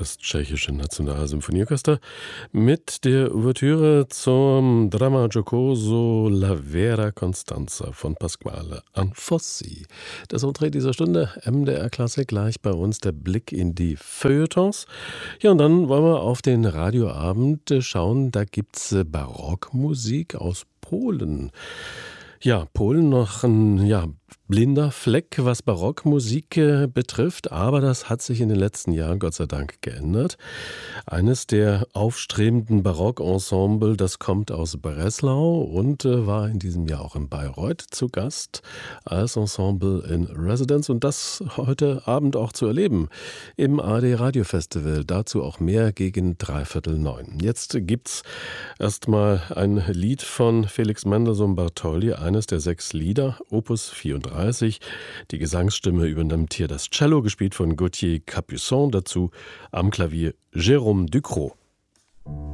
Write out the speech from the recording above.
das tschechische Nationalsymphonieorchester mit der Ouvertüre zum Dramma Giocoso La Vera Constanza von Pasquale Anfossi. Das Entree dieser Stunde, MDR Klassik, gleich bei uns der Blick in die Feuilletons. Ja, und dann wollen wir auf den Radioabend schauen. Da gibt's Barockmusik aus Polen. Ja, Polen noch ein blinder Fleck, was Barockmusik betrifft, aber das hat sich in den letzten Jahren Gott sei Dank geändert. Eines der aufstrebenden Barockensemble, das kommt aus Breslau und war in diesem Jahr auch in Bayreuth zu Gast als Ensemble in Residence und das heute Abend auch zu erleben im ARD Radio Festival. Dazu auch mehr gegen 8:45. Jetzt gibt's erstmal ein Lied von Felix Mendelssohn Bartholdy, eines der 6 Lieder, Opus 34. Die Gesangsstimme übernimmt hier das Cello, gespielt von Gauthier Capuçon, dazu am Klavier Jérôme Ducrot.